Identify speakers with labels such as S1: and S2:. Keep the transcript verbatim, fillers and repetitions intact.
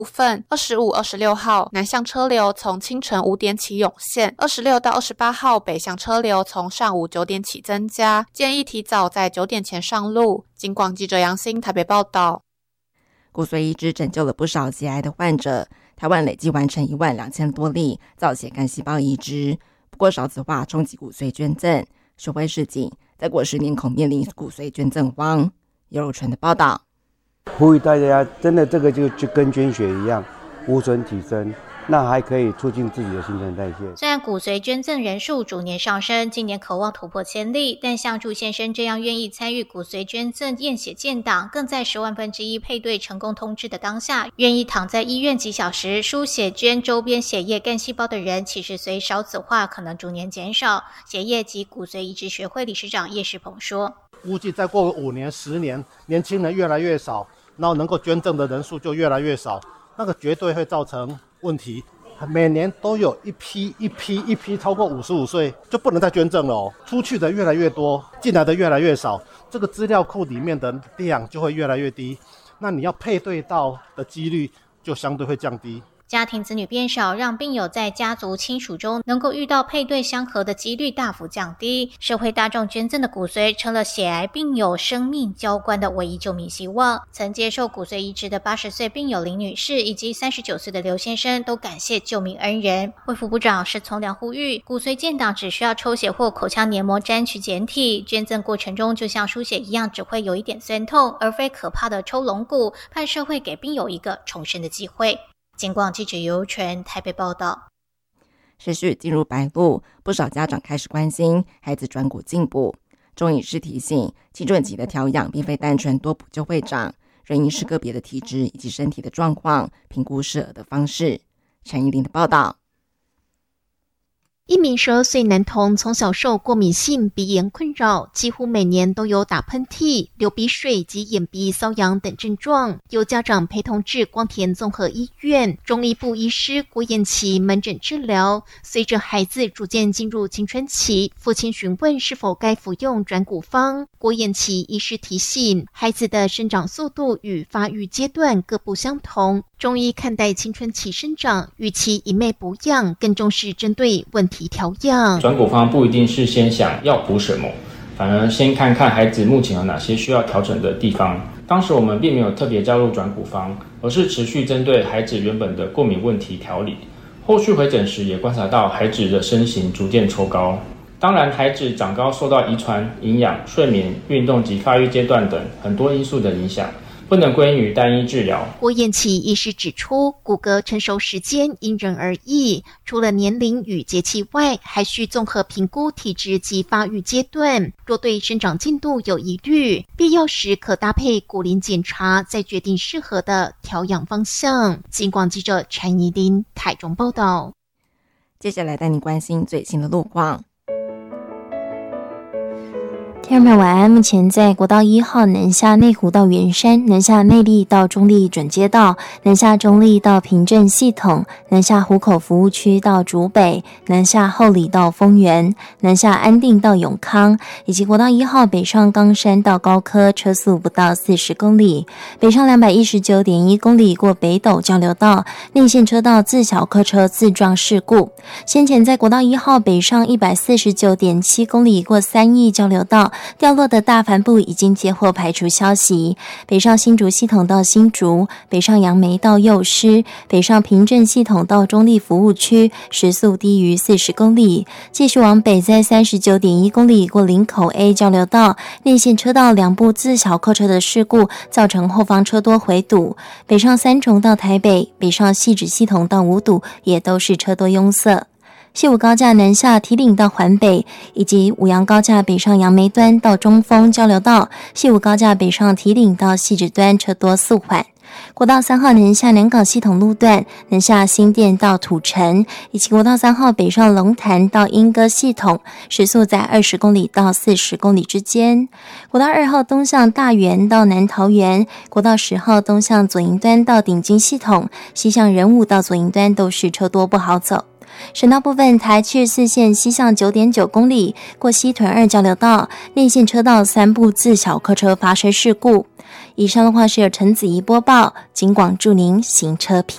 S1: 部分二十五、二十六号南向车流从清晨五点起涌现，二十六到二十八号北向车流从上午九点起增加，建议提早在九点前上路。警广记者杨欣台北报道。
S2: 骨髓移植拯救了不少节癌的患者，台湾累计完成一万两千多例造血干细胞移植。不过少子化冲击骨髓捐赠，社会示警，再过十年恐面临骨髓捐赠荒。尤柔纯的报道。
S3: 呼吁大家，真的这个就就跟捐血一样，无损体身，那还可以促进自己的新陈代谢。
S4: 虽然骨髓捐赠人数逐年上升，今年渴望突破千例，但像祝先生这样愿意参与骨髓捐赠验血建档，更在十万分之一配对成功通知的当下，愿意躺在医院几小时输血捐周边血液干细胞的人，其实随少子化可能逐年减少。血液及骨髓移植学会理事长叶世鹏说，
S5: 估计再过五年、十年，年轻人越来越少，然后能够捐赠的人数就越来越少，那个绝对会造成问题。每年都有一批一批一批超过五十五岁就不能再捐赠了哦，出去的越来越多，进来的越来越少，这个资料库里面的量就会越来越低，那你要配对到的几率就相对会降低。
S4: 家庭子女变少，让病友在家族亲属中能够遇到配对相合的几率大幅降低。社会大众捐赠的骨髓成了血癌病友生命交关的唯一救命希望。曾接受骨髓移植的八十岁病友林女士以及三十九岁的刘先生都感谢救命恩人。卫福部长施聪良呼吁，骨髓建档只需要抽血或口腔黏膜沾取检体，捐赠过程中就像输血一样，只会有一点酸痛，而非可怕的抽龙骨，盼社会给病友一个重生的机会。警广记者尤柔纯台北报道。
S2: 持续进入白露，不少家长开始关心孩子转骨进补。中医师提醒，青春期的调养并非单纯多补就会长，仍因是个别的体质以及身体的状况，评估适合的方式。陈怡玲的报道。
S6: 一名十二岁男童从小受过敏性鼻炎困扰，几乎每年都有打喷嚏、流鼻水及眼鼻瘙痒等症状，由家长陪同至光田综合医院中医部医师郭彦琪门诊治疗。随着孩子逐渐进入青春期，父亲询问是否该服用转骨方，郭彦琪医师提醒，孩子的生长速度与发育阶段各不相同，中医看待青春期生长，与其一昧补养，更重视针对问题调养。
S7: 转骨方不一定是先想要补什么，反而先看看孩子目前有哪些需要调整的地方。当时我们并没有特别加入转骨方，而是持续针对孩子原本的过敏问题调理。后续回诊时也观察到孩子的身形逐渐抽高。当然，孩子长高受到遗传、营养、睡眠、运动及发育阶段等很多因素的影响，不能归因于单一治疗。
S6: 郭彦琪医师指出，骨骼成熟时间因人而异，除了年龄与节气外，还需综合评估体质及发育阶段。若对生长进度有疑虑，必要时可搭配骨龄检查，再决定适合的调养方向。警广记者陈怡琳台中报道。
S2: 接下来带你关心最新的路况。
S8: 听众朋友晚安，目前在国道一号南下内湖到圆山、南下内坜到中坜转接道、南下中坜到平镇系统、南下湖口服务区到竹北、南下后里到丰原、南下安定到永康，以及国道一号北上冈山到高科，车速不到四十公里；北上两百一十九点一公里过北斗交流道，内线车道自小客车自撞事故。先前在国道一号北上一百四十九点七公里过三义交流道掉落的大帆布已经接获排除消息，北上新竹系统到新竹，北上杨梅到幼师，北上平镇系统到中坜服务区，时速低于四十公里。继续往北在三十九点一公里过林口 A 交流道，内线车道两部自小客车的事故造成后方车多回堵。北上三重到台北，北上汐止系统到五堵也都是车多拥塞。西武高架南下堤顶到环北，以及五杨高架北上杨梅端到中丰交流道，西武高架北上堤顶到汐止端车多速缓。国道三号南下南港系统路段，南下新店到土城，以及国道三号北上龙潭到莺歌系统，时速在二十公里到四十公里之间。国道二号东向大园到南桃园，国道十号东向左营端到顶金系统，西向仁武到左营端都是车多不好走。省道部分，台七十四线西向 九点九公里过西屯二交流道，内线车道三部自小客车发生事故。以上的话是由陈子怡播报，警广祝您行车平